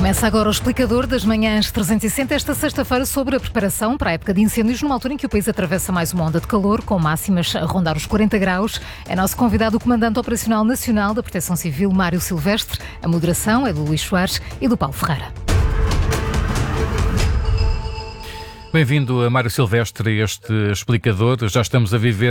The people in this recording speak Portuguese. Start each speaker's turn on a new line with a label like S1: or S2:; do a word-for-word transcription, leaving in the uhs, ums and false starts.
S1: Começa agora o explicador das manhãs trezentos e sessenta, esta sexta-feira, sobre a preparação para a época de incêndios, numa altura em que o país atravessa mais uma onda de calor, com máximas a rondar os quarenta graus. É nosso convidado o Comandante Operacional Nacional da Proteção Civil, Mário Silvestre. A moderação é do Luís Soares e do Paulo Ferreira.
S2: Bem-vindo a Mário Silvestre, este explicador. Já estamos a viver